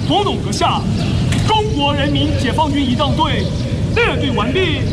总统阁下，中国人民解放军仪仗队列队完毕。